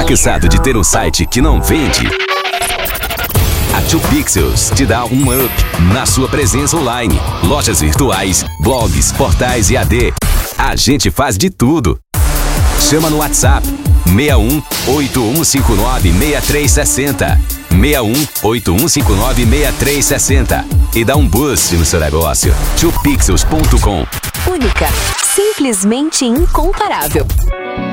Cansado de ter um site que não vende? A 2Pixels te dá um up na sua presença online. Lojas virtuais, blogs, portais e AD. A gente faz de tudo. Chama no WhatsApp 61 8159 6360. 61 8159 6360 e dá um boost no seu negócio. 2Pixels.com. Única, simplesmente incomparável.